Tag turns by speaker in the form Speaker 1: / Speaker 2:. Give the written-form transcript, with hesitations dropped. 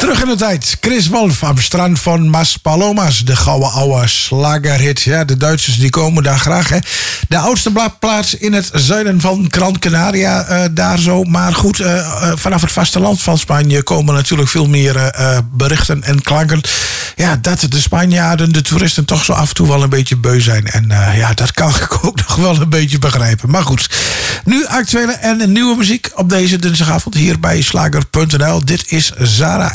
Speaker 1: Terug in de tijd. Chris Wolf aan het strand van Mas Palomas. De gouden oude slagerhit. Ja, de Duitsers die komen daar graag. Hè. De oudste plaats in het zuiden van Gran Canaria. Daar zo. Maar goed, vanaf het vasteland van Spanje komen natuurlijk veel meer berichten en klanken. Ja, dat de Spanjaarden, de toeristen toch zo af en toe wel een beetje beu zijn. En ja, dat kan ik ook nog wel een beetje begrijpen. Maar goed, nu actuele en nieuwe muziek op deze dinsdagavond hier bij Slager.nl. Dit is Zara